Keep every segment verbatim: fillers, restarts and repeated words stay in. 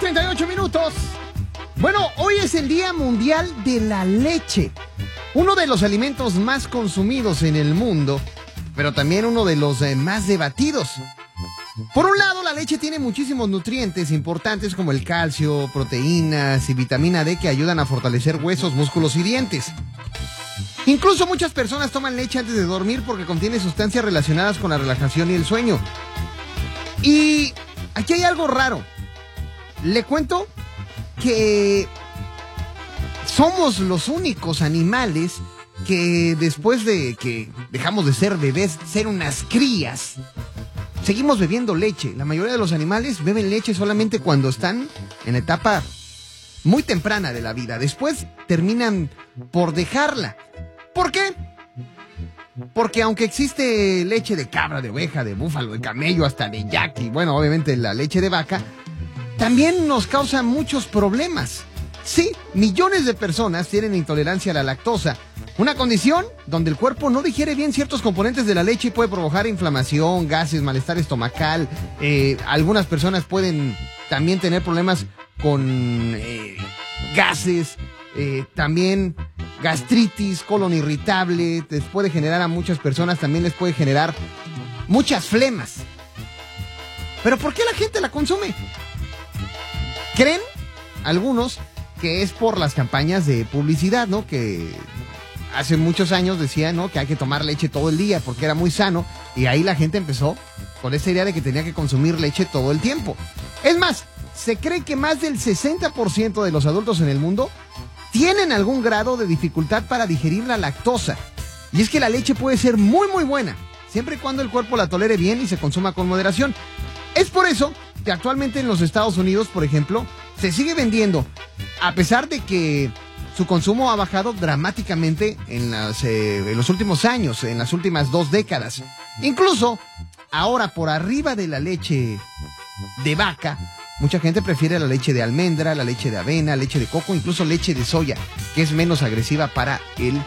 treinta y ocho minutos. Bueno, hoy es el Día Mundial de la Leche, uno de los alimentos más consumidos en el mundo, pero también uno de los eh, más debatidos. Por un lado, la leche tiene muchísimos nutrientes importantes como el calcio, proteínas y vitamina D que ayudan a fortalecer huesos, músculos y dientes. Incluso muchas personas toman leche antes de dormir porque contiene sustancias relacionadas con la relajación y el sueño. Y aquí hay algo raro. Le cuento que somos los únicos animales que después de que dejamos de ser bebés, ser unas crías, seguimos bebiendo leche. La mayoría de los animales beben leche solamente cuando están en la etapa muy temprana de la vida. Después terminan por dejarla. ¿Por qué? Porque aunque existe leche de cabra, de oveja, de búfalo, de camello, hasta de yak y bueno, obviamente la leche de vaca, también nos causa muchos problemas. Sí, millones de personas tienen intolerancia a la lactosa, una condición donde el cuerpo no digiere bien ciertos componentes de la leche y puede provocar inflamación, gases, malestar estomacal. Eh, algunas personas pueden también tener problemas con eh, gases, eh, también gastritis, colon irritable. Les puede generar a muchas personas, también les puede generar muchas flemas. ¿Pero por qué la gente la consume? ¿Creen algunos que es por las campañas de publicidad, ¿no? Que hace muchos años decían, ¿no?, que hay que tomar leche todo el día porque era muy sano, y ahí la gente empezó con esa idea de que tenía que consumir leche todo el tiempo. Es más, se cree que más del sesenta por ciento de los adultos en el mundo tienen algún grado de dificultad para digerir la lactosa. Y es que la leche puede ser muy muy buena, siempre y cuando el cuerpo la tolere bien y se consuma con moderación. Es por eso que actualmente en los Estados Unidos, por ejemplo, se sigue vendiendo, a pesar de que su consumo ha bajado dramáticamente en, las, eh, en los últimos años, en las últimas dos décadas. Incluso, ahora por arriba de la leche de vaca, mucha gente prefiere la leche de almendra, la leche de avena, leche de coco, incluso leche de soya, que es menos agresiva para el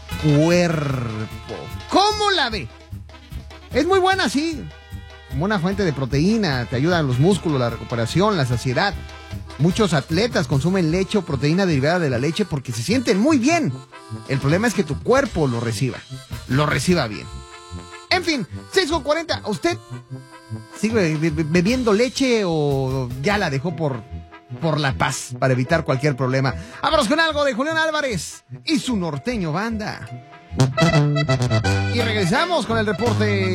cuerpo. ¿Cómo la ve? Es muy buena, sí. Como una fuente de proteína, te ayuda a los músculos, la recuperación, la saciedad. Muchos atletas consumen leche o proteína derivada de la leche porque se sienten muy bien. El problema es que tu cuerpo lo reciba, lo reciba bien. En fin, seis con cuarenta, ¿usted sigue bebiendo leche o ya la dejó por, por la paz, para evitar cualquier problema? Vámonos con algo de Julián Álvarez y su norteño banda. Y regresamos con el reporte